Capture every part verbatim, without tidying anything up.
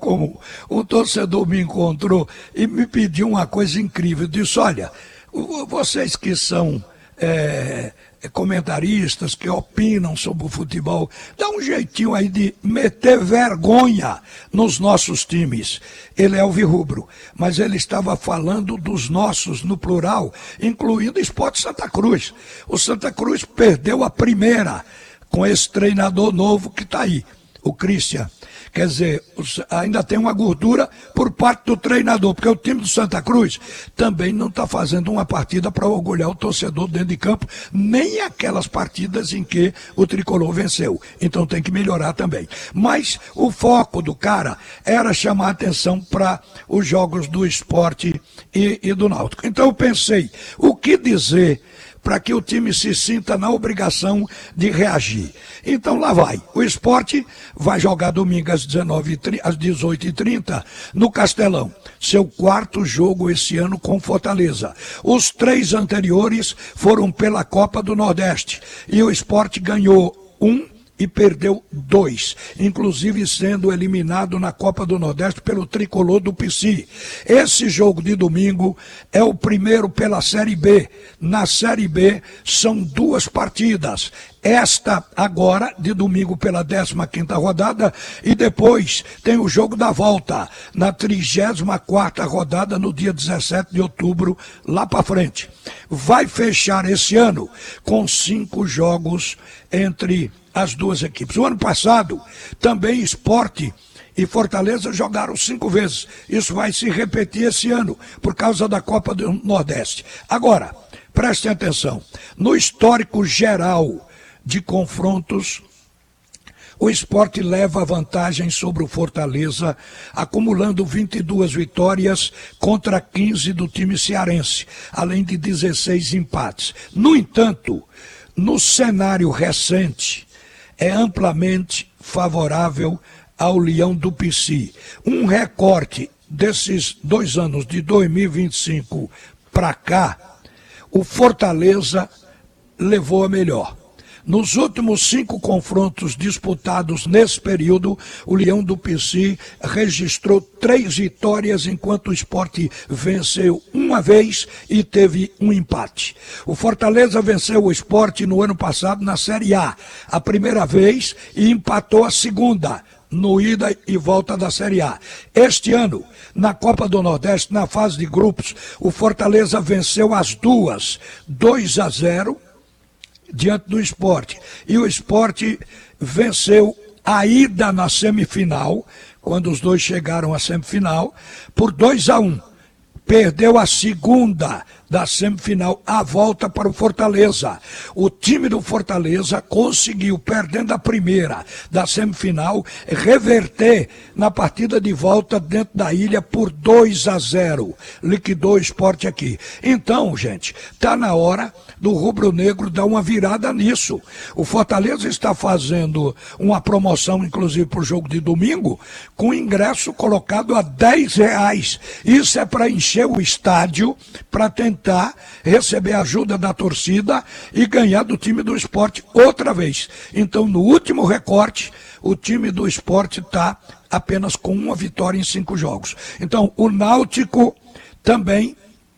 comum. Um torcedor me encontrou e me pediu uma coisa incrível. Disse, olha, vocês que são é, comentaristas, que opinam sobre o futebol, dá um jeitinho aí de meter vergonha nos nossos times. Ele é alvirrubro, mas ele estava falando dos nossos no plural, incluindo o Sport Santa Cruz. O Santa Cruz perdeu a primeira com esse treinador novo que está aí, o Christian. Quer dizer, ainda tem uma gordura por parte do treinador, porque o time do Santa Cruz também não está fazendo uma partida para orgulhar o torcedor dentro de campo, nem aquelas partidas em que o Tricolor venceu. Então tem que melhorar também. Mas o foco do cara era chamar atenção para os jogos do Sport e, e do Náutico. Então eu pensei, o que dizer para que o time se sinta na obrigação de reagir? Então lá vai, o Sport vai jogar domingo às, dezenove, às dezoito e trinta no Castelão, seu quarto jogo esse ano com Fortaleza. Os três anteriores foram pela Copa do Nordeste e o Sport ganhou um e perdeu dois, inclusive sendo eliminado na Copa do Nordeste pelo Tricolor do P C. Esse jogo de domingo é o primeiro pela Série B. Na Série B são duas partidas. Esta agora, de domingo pela décima quinta rodada, e depois tem o jogo da volta, na trigésima quarta rodada, no dia dezessete de outubro, lá para frente. Vai fechar esse ano com cinco jogos entre as duas equipes. O ano passado, também Sport e Fortaleza jogaram cinco vezes. Isso vai se repetir esse ano, por causa da Copa do Nordeste. Agora, prestem atenção, no histórico geral de confrontos, o Sport leva vantagem sobre o Fortaleza, acumulando vinte e duas vitórias contra quinze do time cearense, além de dezesseis empates. No entanto, no cenário recente, é amplamente favorável ao Leão do P C. Um recorte desses dois anos, de dois mil e vinte e cinco para cá, o Fortaleza levou a melhor. Nos últimos cinco confrontos disputados nesse período, o Leão do P C registrou três vitórias, enquanto o Sport venceu uma vez e teve um empate. O Fortaleza venceu o Sport no ano passado na Série A, a primeira vez, e empatou a segunda, no ida e volta da Série A. Este ano, na Copa do Nordeste, na fase de grupos, o Fortaleza venceu as duas, dois a zero, diante do Sport. E o Sport venceu a ida na semifinal, quando os dois chegaram à semifinal, por dois a um. Perdeu a segunda da semifinal, a volta para o Fortaleza. O time do Fortaleza conseguiu, perdendo a primeira da semifinal, reverter na partida de volta dentro da ilha por dois a zero. Liquidou o Sport aqui. Então, gente, está na hora do rubro-negro dar uma virada nisso. O Fortaleza está fazendo uma promoção, inclusive, para o jogo de domingo, com ingresso colocado a dez reais. Isso é para encher o estádio, para tentar receber a ajuda da torcida e ganhar do time do Sport outra vez. Então, no último recorte, o time do Sport está apenas com uma vitória em cinco jogos. Então, o Náutico também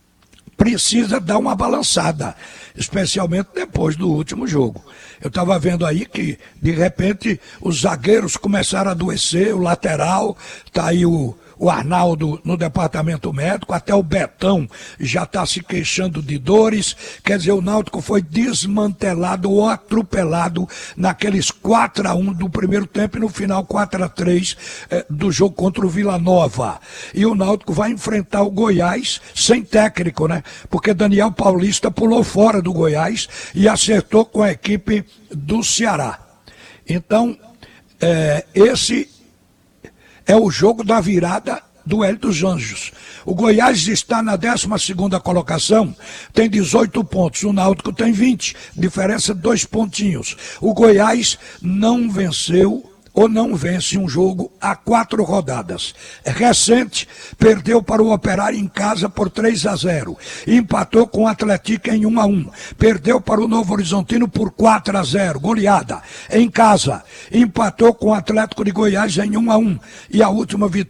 precisa dar uma balançada, especialmente depois do último jogo. Eu estava vendo aí que, de repente, os zagueiros começaram a adoecer, o lateral, está aí o o Arnaldo no departamento médico, até o Betão já está se queixando de dores. Quer dizer, o Náutico foi desmantelado ou atropelado naqueles quatro a um do primeiro tempo e no final quatro a três eh, do jogo contra o Vila Nova. E o Náutico vai enfrentar o Goiás sem técnico, né? Porque Daniel Paulista pulou fora do Goiás e acertou com a equipe do Ceará. Então, eh, esse é o jogo da virada do Hélio dos Anjos. O Goiás está na décima segunda colocação, tem dezoito pontos, o Náutico tem vinte, diferença de dois pontinhos. O Goiás não venceu ou não vence um jogo há quatro rodadas. É recente, perdeu para o Operário em casa por três a zero. Empatou com o Atlético em um a um. Perdeu para o Novo Horizontino por quatro a zero, goleada. Em casa, empatou com o Atlético de Goiás em um a um. E a última vitória